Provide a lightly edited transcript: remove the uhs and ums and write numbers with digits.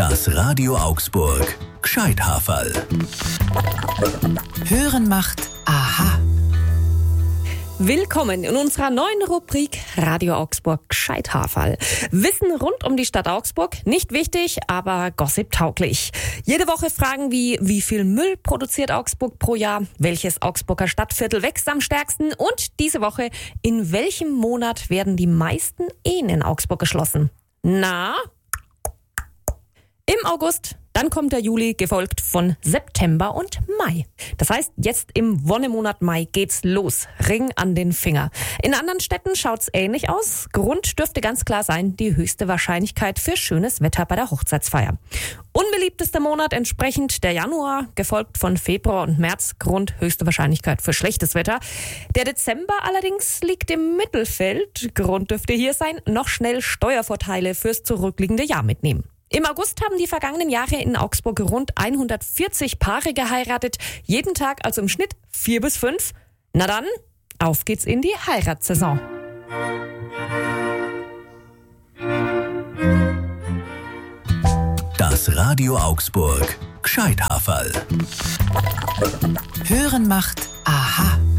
Das Radio Augsburg Gscheithaferl. Hören macht aha. Willkommen in unserer neuen Rubrik Radio Augsburg Gscheithaferl. Wissen rund um die Stadt Augsburg, nicht wichtig, aber gossip-tauglich. Jede Woche Fragen wie viel Müll produziert Augsburg pro Jahr, welches Augsburger Stadtviertel wächst am stärksten und diese Woche, in welchem Monat werden die meisten Ehen in Augsburg geschlossen? Na? Im August, dann kommt der Juli, gefolgt von September und Mai. Das heißt, jetzt im Wonnemonat Mai geht's los. Ring an den Finger. In anderen Städten schaut's ähnlich aus. Grund dürfte ganz klar sein, die höchste Wahrscheinlichkeit für schönes Wetter bei der Hochzeitsfeier. Unbeliebtester Monat entsprechend der Januar, gefolgt von Februar und März. Grund höchste Wahrscheinlichkeit für schlechtes Wetter. Der Dezember allerdings liegt im Mittelfeld. Grund dürfte hier sein, noch schnell Steuervorteile fürs zurückliegende Jahr mitnehmen. Im August haben die vergangenen Jahre in Augsburg rund 140 Paare geheiratet. Jeden Tag also im Schnitt 4 bis 5. Na dann, auf geht's in die Heiratssaison. Das Radio Augsburg Gscheithaferl. Hören macht aha.